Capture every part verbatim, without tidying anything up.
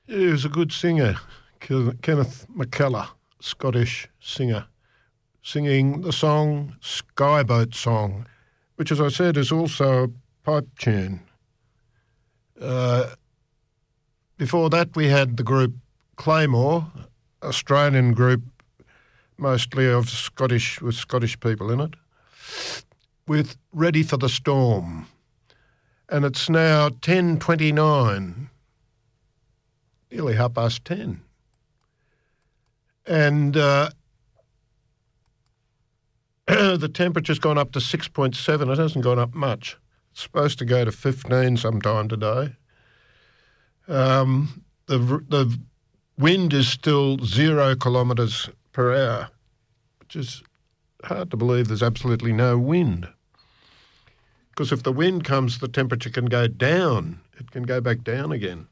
He was a good singer, Ken- Kenneth McKellar, Scottish singer, singing the song Skyboat Song, which, as I said, is also a pipe tune. Uh, before that, we had the group Claymore, Australian group, mostly of Scottish, with Scottish people in it, with Ready for the Storm. And it's now ten twenty-nine, nearly half past ten. And uh, the temperature's gone up to six point seven. It hasn't gone up much. It's supposed to go to fifteen sometime today. Um, the the wind is still zero kilometres per hour, which is hard to believe there's absolutely no wind. Because if the wind comes, the temperature can go down. It can go back down again.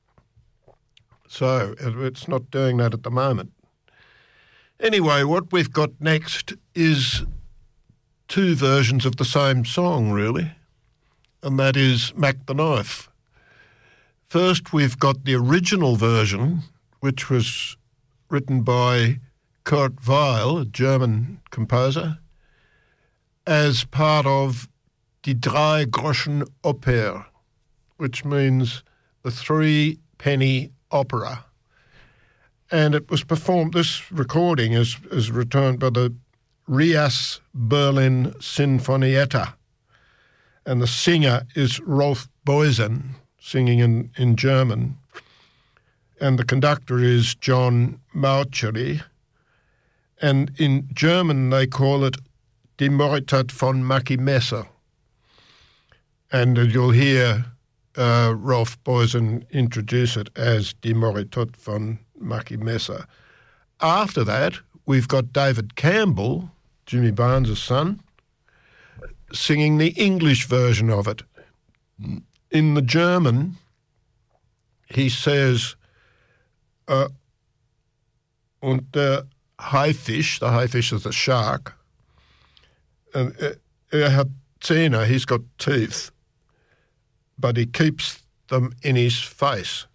So it's not doing that at the moment. Anyway, what we've got next is two versions of the same song, really, and that is Mac the Knife. First, we've got the original version, which was written by Kurt Weill, a German composer, as part of Die Drei Groschen Oper, which means the three penny opera. And it was performed, this recording is, is returned by the Rias Berlin Sinfonietta. And the singer is Rolf Boysen, singing in, in German. And the conductor is John Mauchery. And in German they call it Die Moritat von Mackie Messer. And you'll hear uh, Rolf Boysen introduce it as Die Moritat von Mackie Messer. After that, we've got David Campbell, Jimmy Barnes' son, singing the English version of it. In the German, he says, uh, und der Haifisch, the Haifisch is the shark, and er hat Zähne, he's got teeth, but he keeps them in his face.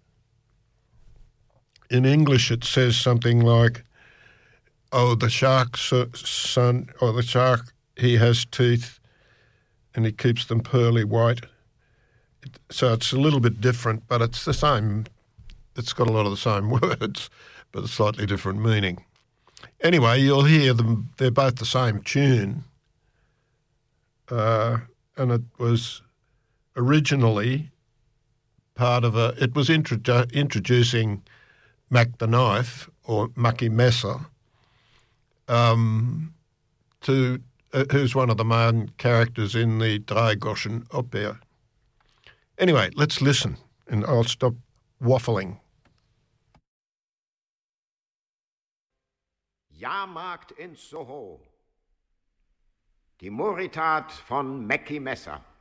In English, it says something like, oh, the shark's son, or the shark, he has teeth and he keeps them pearly white. It, so it's a little bit different, but it's the same. It's got a lot of the same words, but a slightly different meaning. Anyway, you'll hear them, they're both the same tune. Uh, and it was originally part of a, it was introdu- introducing Mac the Knife, or Mackie Messer, um, to, uh, who's one of the main characters in the Drei Groschen Oper. Anyway, let's listen, and I'll stop waffling. Jahrmarkt in Soho. Die Moritat von Mackie Messer.